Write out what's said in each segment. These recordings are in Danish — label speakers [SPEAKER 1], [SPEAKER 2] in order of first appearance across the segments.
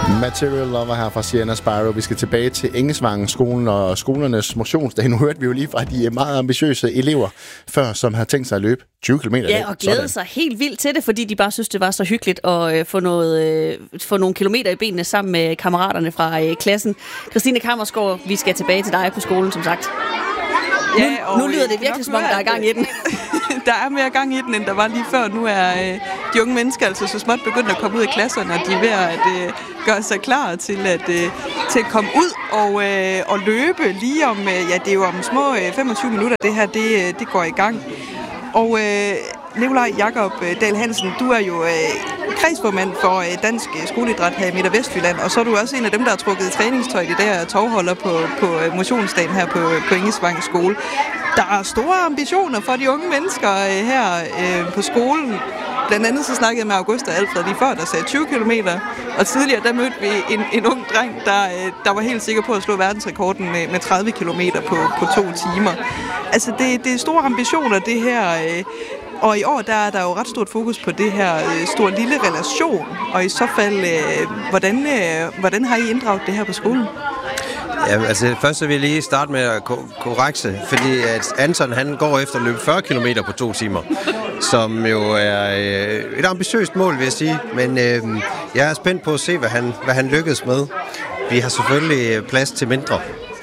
[SPEAKER 1] Material Lover her fra Sienna Spyro. Vi skal tilbage til Engesvangen-skolen og skolernes motionsdag. Nu hørte vi jo lige fra de meget ambitiøse elever før, som havde tænkt sig at løbe 20 km.
[SPEAKER 2] Ja, og glæde sig helt vildt til det, fordi de bare synes, det var så hyggeligt at få nogle kilometer i benene sammen med kammeraterne fra klassen. Christine Kammersgaard, vi skal tilbage til dig på skolen, som sagt. Ja, nu lyder det virkelig, som om der er gang i den.
[SPEAKER 3] Der er mere gang i den, end der var lige før. Nu er de unge mennesker altså så småt begyndt at komme ud i klasserne, og de er ved at gøre sig klar til at komme ud og løbe lige om, det er jo om små 25 minutter, det her det går i gang. Og Nikolaj Jakob Dahl Hansen, du er jo kredsformand for Dansk Skoleidræt her i Midt- og Vestjylland, og så er du også en af dem, der har trukket træningstøj i det der tovholder på motionsdagen her på Engesvang skole. Der er store ambitioner for de unge mennesker her på skolen. Blandt andet så snakkede jeg med August og Alfred lige før, der sagde 20 km, og tidligere der mødte vi en ung dreng, der var helt sikker på at slå verdensrekorden med 30 km på 2 timer. Altså det er store ambitioner, det her. Og i år der er der jo ret stort fokus på det her stor-lille relation, og i så fald, hvordan har I inddraget det her på skolen?
[SPEAKER 4] Ja, altså først så vil jeg lige starte med at korrekse, fordi at Anton han går efter at løbe 40 km på 2 timer, som jo er et ambitiøst mål, vil jeg sige, men jeg er spændt på at se, hvad han lykkedes med. Vi har selvfølgelig plads til mindre,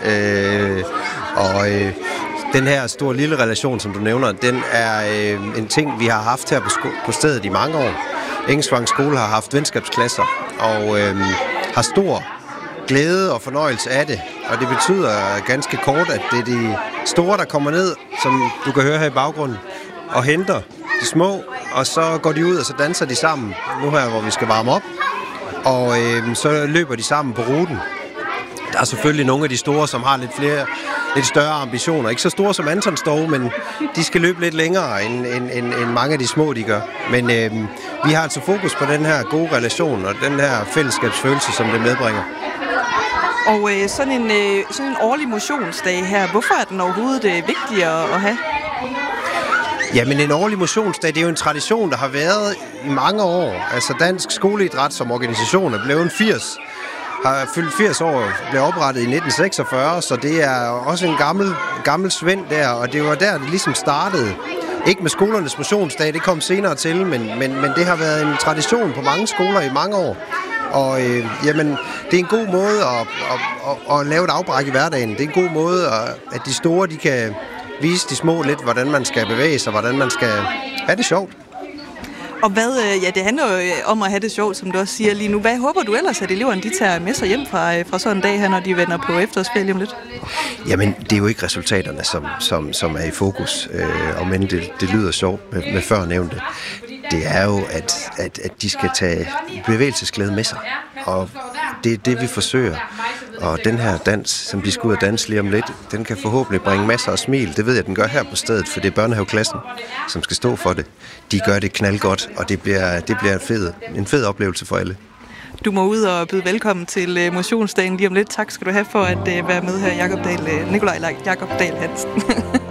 [SPEAKER 4] den her store lille relation, som du nævner, den er en ting, vi har haft her på stedet i mange år. Engesvang skole har haft venskabsklasser og har stor glæde og fornøjelse af det. Og det betyder ganske kort, at det er de store, der kommer ned, som du kan høre her i baggrunden, og henter de små, og så går de ud, og så danser de sammen, nu her, hvor vi skal varme op. Og så løber de sammen på ruten. Der er selvfølgelig nogle af de store, som har lidt større ambitioner. Ikke så store som Antons dog, men de skal løbe lidt længere, end mange af de små, de gør. Men vi har altså fokus på den her gode relation, og den her fællesskabsfølelse, som det medbringer.
[SPEAKER 3] Og sådan en årlig motionsdag her, hvorfor er den overhovedet vigtigere at have?
[SPEAKER 4] Jamen en årlig motionsdag, det er jo en tradition, der har været i mange år. Altså Dansk Skoleidræt som organisation er blevet 80. Har fyldt 80 år, blev oprettet i 1946, så det er også en gammel svend der, og det var der, det ligesom startede. Ikke med skolernes motionsdag, det kom senere til, men det har været en tradition på mange skoler i mange år. Og jamen, det er en god måde at lave et afbræk i hverdagen. Det er en god måde, at de store de kan vise de små lidt, hvordan man skal bevæge sig, hvordan man skal have det sjovt.
[SPEAKER 3] Og det handler jo om at have det sjovt, som du også siger lige nu. Hvad håber du ellers, at eleverne de tager med sig hjem fra sådan en dag her, når de vender på efterårsferie om lidt?
[SPEAKER 4] Jamen, det er jo ikke resultaterne, som er i fokus, men det lyder sjovt med førnævnte. Det er jo, at de skal tage bevægelsesglæde med sig, og det er det, vi forsøger. Og den her dans, som de skal ud og danse lige om lidt, den kan forhåbentlig bringe masser af smil. Det ved jeg, den gør her på stedet, for det er børnehaveklassen, som skal stå for det. De gør det knaldgodt, og det bliver en fed oplevelse for alle.
[SPEAKER 3] Du må ud og byde velkommen til motionsdagen lige om lidt. Tak skal du have for at være med her, Nikolaj Jakob Dahl Hansen.